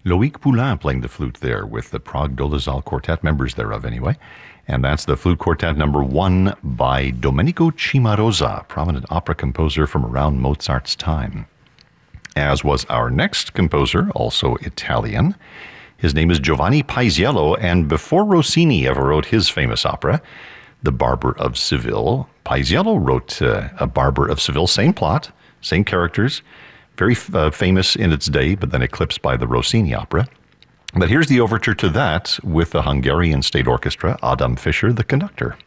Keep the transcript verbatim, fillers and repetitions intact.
Loic Poulain playing the flute there with the Prague Dolezal Quartet, members thereof anyway. And that's the flute quartet number one by Domenico Cimarosa, prominent opera composer from around Mozart's time. As was our next composer, also Italian. His name is Giovanni Paisiello, and before Rossini ever wrote his famous opera, The Barber of Seville, Paisiello wrote uh, A Barber of Seville, same plot, same characters, very uh, famous in its day, but then eclipsed by the Rossini opera. But here's the overture to that with the Hungarian State Orchestra, Adam Fischer, the conductor.